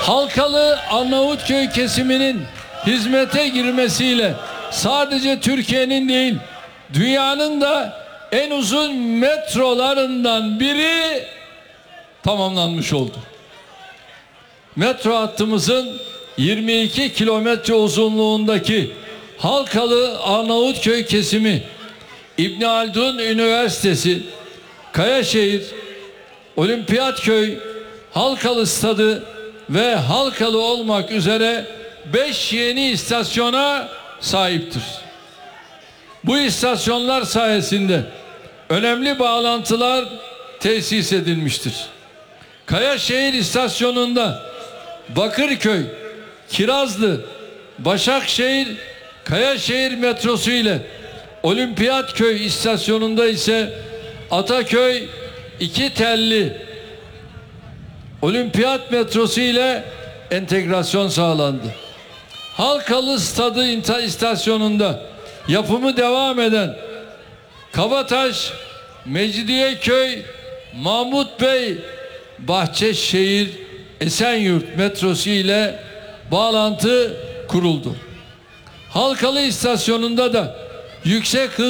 Halkalı Arnavutköy kesiminin hizmete girmesiyle sadece Türkiye'nin değil, dünyanın da en uzun metrolarından biri tamamlanmış oldu. Metro hattımızın 22 kilometre uzunluğundaki Halkalı Arnavutköy kesimi, İbn Haldun Üniversitesi, Kayaşehir, Olimpiyatköy, Halkalı Stadı ve Halkalı olmak üzere 5 yeni istasyona sahiptir. Bu istasyonlar sayesinde önemli bağlantılar tesis edilmiştir. Kayaşehir istasyonunda Bakırköy, Kirazlı, Başakşehir, Kayaşehir metrosu ile Olimpiyatköy istasyonunda ise Ataköy, iki telli Olimpiyat metrosu ile entegrasyon sağlandı. Halkalı Stadı istasyonunda yapımı devam eden Kabataş, Mecidiyeköy, Mahmut Bey, Bahçeşehir, Esenyurt metrosu ile bağlantı kuruldu. Halkalı istasyonunda da yüksek hız